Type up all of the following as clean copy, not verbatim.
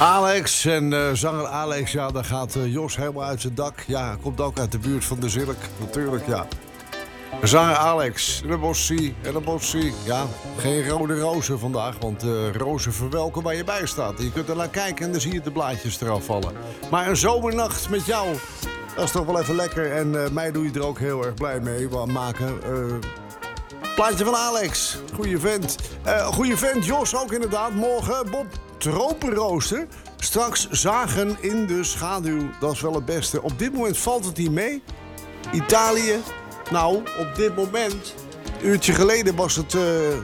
Alex en zanger Alex, ja, daar gaat Jos helemaal uit zijn dak. Ja, komt ook uit de buurt van de Zilk, natuurlijk, ja. Zanger Alex, en een bossie. Ja, geen rode rozen vandaag, want rozen verwelken waar je bij staat. Je kunt er naar kijken en dan zie je de blaadjes eraf vallen. Maar een zomernacht met jou, dat is toch wel even lekker. En mij doe je er ook heel erg blij mee maken. Plaatje van Alex, goeie vent. Goeie vent, Jos ook inderdaad. Morgen Bob Tropenrooster. Straks zagen in de schaduw, dat is wel het beste. Op dit moment valt het hier mee. Italië, nou, op dit moment, een uurtje geleden was het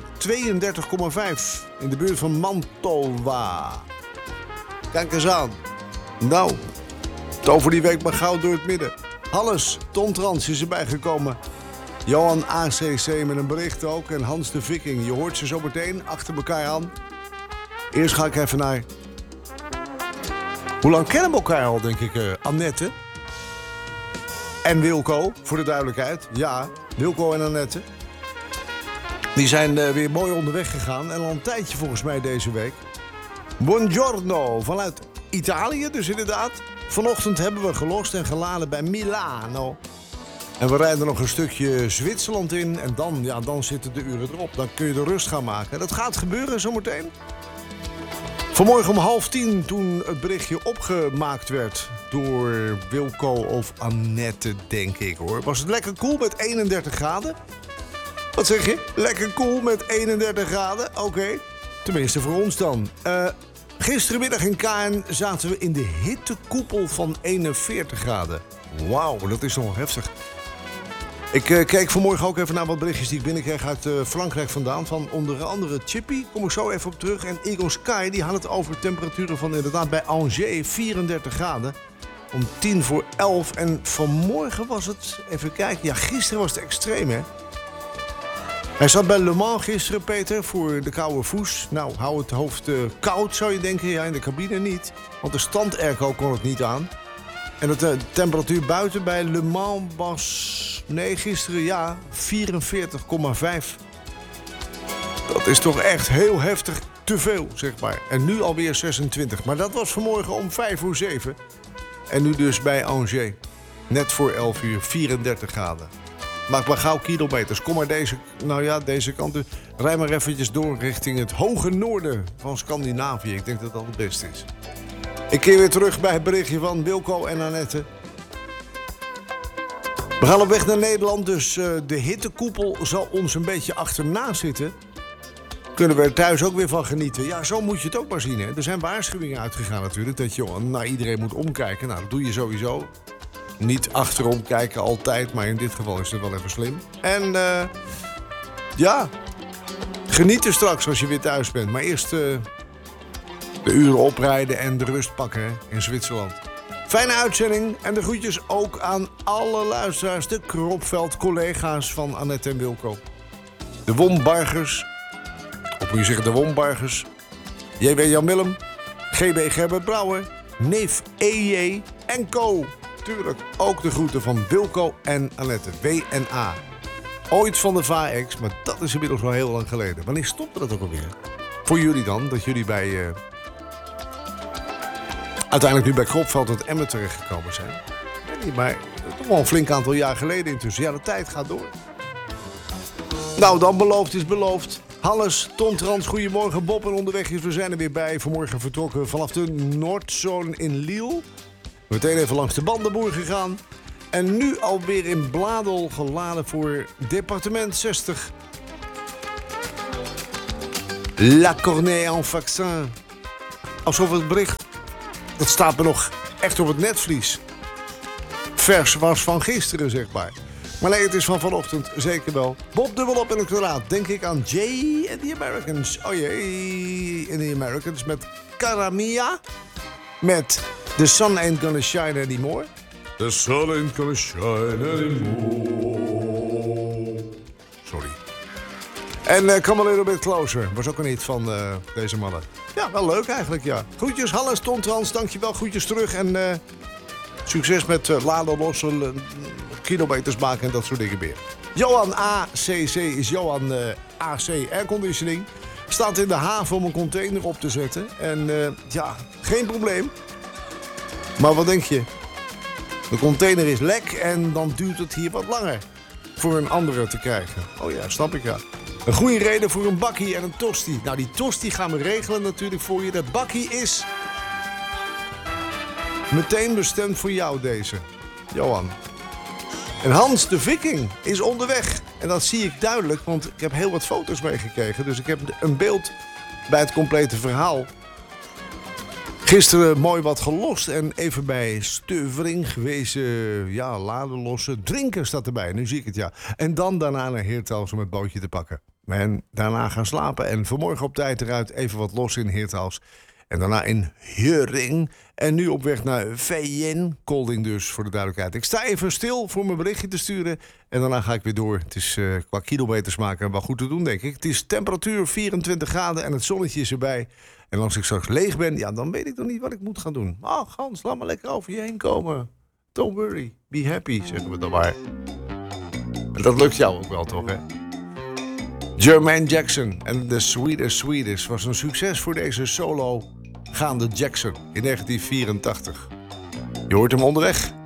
32,5 in de buurt van Mantova. Kijk eens aan. Nou, het over die week maar gauw door het midden. Hannes, Tom Trans is erbij gekomen. Johan ACC met een bericht ook. En Hans de Viking. Je hoort ze zo meteen achter elkaar aan. Eerst ga ik even naar... Hoe lang kennen we elkaar al, denk ik? Annette. En Wilco, voor de duidelijkheid. Ja, Wilco en Annette. Die zijn weer mooi onderweg gegaan. En al een tijdje volgens mij deze week. Buongiorno, vanuit Italië dus inderdaad. Vanochtend hebben we gelost en geladen bij Milano. En we rijden nog een stukje Zwitserland in. En dan zitten de uren erop. Dan kun je de rust gaan maken. Dat gaat gebeuren zometeen. Vanmorgen om 9:30, toen het berichtje opgemaakt werd door Wilco of Annette, denk ik hoor. Was het lekker koel met 31 graden? Wat zeg je? Lekker koel met 31 graden? Oké. Tenminste voor ons dan. Gisterenmiddag in Caen zaten we in de hittekoepel van 41 graden. Wauw, dat is nog heftig. Ik keek vanmorgen ook even naar wat berichtjes die ik binnenkreeg uit Frankrijk vandaan. Van onder andere Chippy, kom ik zo even op terug. En Eagle Sky, die had het over temperaturen van inderdaad bij Angers 34 graden. Om 10:50. En vanmorgen was het, even kijken, ja gisteren was het extreem hè. Hij zat bij Le Mans gisteren, Peter, voor de koude voes. Nou, hou het hoofd koud zou je denken, ja in de cabine niet. Want de stand-airco kon het niet aan. En de temperatuur buiten bij Le Mans was, nee gisteren ja, 44,5. Dat is toch echt heel heftig te veel, zeg maar. En nu alweer 26. Maar dat was vanmorgen om 5:07. En nu dus bij Angers. Net voor 11 uur, 34 graden. Maak maar gauw kilometers. Kom maar deze kant. Rij maar eventjes door richting het hoge noorden van Scandinavië. Ik denk dat dat het beste is. Ik keer weer terug bij het berichtje van Wilco en Annette. We gaan op weg naar Nederland, dus de hittekoepel zal ons een beetje achterna zitten. Kunnen we er thuis ook weer van genieten. Ja, zo moet je het ook maar zien. Hè. Er zijn waarschuwingen uitgegaan natuurlijk, dat je naar iedereen moet omkijken. Nou, dat doe je sowieso. Niet achterom kijken altijd, maar in dit geval is het wel even slim. En ja, genieten straks als je weer thuis bent. Maar eerst... de uren oprijden en de rust pakken hè, in Zwitserland. Fijne uitzending en de groetjes ook aan alle luisteraars. De Kropveld-collega's van Annette en Wilco. De Wombargers. Of moet je zeggen de Wombargers. J.W. Jan Willem. G.B. Gerbert Brouwer. Neef E.J. en Co. Tuurlijk ook de groeten van Wilco en Annette. W&A. Ooit van de VAX, maar dat is inmiddels wel heel lang geleden. Wanneer stopte dat ook alweer? Voor jullie dan, dat jullie bij... uiteindelijk nu bij Kropveld het Emmen terechtgekomen zijn. Ik weet niet, maar toch wel een flink aantal jaar geleden intussen. Ja, de tijd gaat door. Nou, dan beloofd is beloofd. Hannes, Tom Trans, goedemorgen. Bob en onderweg is. We zijn er weer bij. Vanmorgen vertrokken vanaf de Noordzone in Lille. Meteen even langs de Bandenboer gegaan. En nu alweer in Bladel geladen voor departement 60. La Cornée-en-Vaccin. Alsof het bericht... Dat staat me nog echt op het netvlies. Vers was van gisteren, zeg maar. Maar nee, het is van vanochtend, zeker wel. Bob dubbelop in het kwadraat. Denk ik aan Jay en the Americans. Oh jee, en the Americans met Karamia. Met The Sun Ain't Gonna Shine Anymore. The sun ain't gonna shine anymore. Sorry. En Come a Little Bit Closer. Was ook een hit van deze mannen. Ja, wel leuk eigenlijk, ja. Groetjes, Hannes, Tom Trans, dankjewel. Groetjes terug en succes met laden, lossen, kilometers maken en dat soort dingen meer. Johan ACC is Johan AC Airconditioning. Staat in de haven om een container op te zetten. En ja, geen probleem. Maar wat denk je? De container is lek en dan duurt het hier wat langer voor een andere te krijgen. Oh ja, snap ik ja. Een goede reden voor een bakkie en een tosti. Nou, die tosti gaan we regelen natuurlijk voor je. Dat bakkie is meteen bestemd voor jou deze, Johan. En Hans de Viking is onderweg. En dat zie ik duidelijk, want ik heb heel wat foto's meegekregen. Dus ik heb een beeld bij het complete verhaal. Gisteren mooi wat gelost en even bij Stövring geweest. Ja, laden lossen. Drinken staat erbij, nu zie ik het ja. En dan daarna naar Heertals om het bootje te pakken. En daarna gaan slapen en vanmorgen op tijd eruit even wat los in Heertals. En daarna in Heuring. En nu op weg naar Vejen. Kolding dus, voor de duidelijkheid. Ik sta even stil voor mijn berichtje te sturen. En daarna ga ik weer door. Het is qua kilometers maken wel goed te doen, denk ik. Het is temperatuur 24 graden en het zonnetje is erbij. En als ik straks leeg ben, ja, dan weet ik nog niet wat ik moet gaan doen. Ach, Hans, laat maar lekker over je heen komen. Don't worry, be happy, zeggen we dan maar. En dat lukt jou ook wel, toch, hè? Jermaine Jackson en The Sweetest was een succes voor deze solo gaande Jackson in 1984. Je hoort hem onderweg